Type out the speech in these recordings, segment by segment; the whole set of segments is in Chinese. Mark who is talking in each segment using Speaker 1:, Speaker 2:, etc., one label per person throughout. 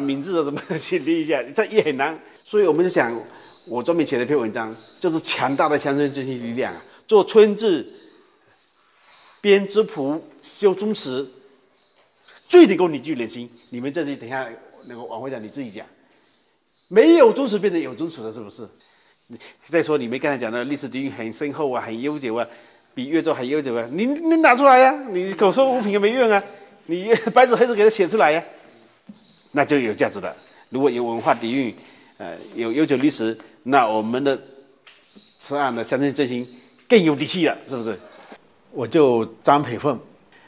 Speaker 1: 名字怎么去立一下，这也很难。所以我们就想，我专门写了一篇文章，就是强大的乡村振兴力量啊，做村志、编质谱、修宗祠，最能够凝聚人心。你们这里等一下那个晚会长你自己讲，没有宗祠变成有宗祠了，是不是？再说你们刚才讲的历史底蕴很深厚啊，很悠久啊，比越州还悠久啊，你拿出来呀、啊，你口说无凭也没用啊，你白纸黑字给它写出来呀、啊，那就有价值了。如果有文化底蕴，有悠久历史，那我们的此案的乡村振兴更有底气了，是不是？我就张培凤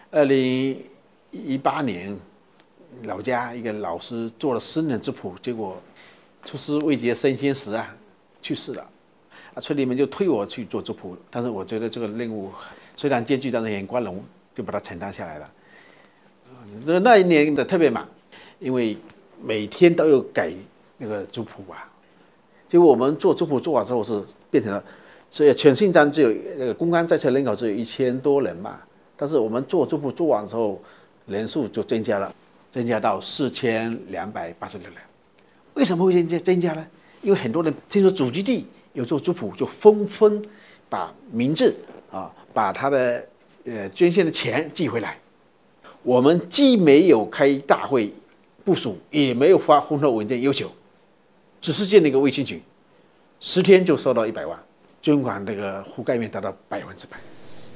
Speaker 1: ，2018年老家一个老师做了10年质谱，结果出师未捷身先死啊，去世了。村里面就推我去做质谱，但是我觉得这个任务虽然艰巨，但是也很光荣，就把它承担下来了。那一年的特别忙，因为每天都有改那个族谱啊。结果我们做族谱做完之后是变成了，所以全信章只有那个公安在册人口只有1000多人嘛，但是我们做族谱做完之后，人数就增加了，增加到4286人。为什么会增加呢？因为很多人听说祖籍地有做族谱，就纷纷把名字啊，把他的捐献的钱寄回来。我们既没有开大会部署，也没有发婚后文件要求，只是建了一个微信群，10天就收到100万，捐款这个覆盖面达到100%。